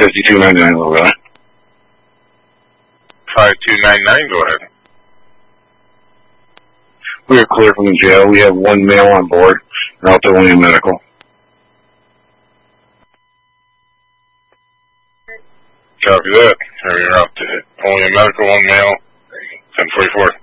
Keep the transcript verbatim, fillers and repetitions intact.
fifty-two ninety-nine, go ahead. five two nine nine, go ahead. We are clear from the jail. We have one male on board. They're out there only medical. Copy that. You're out to only medical, one male, ten forty-four.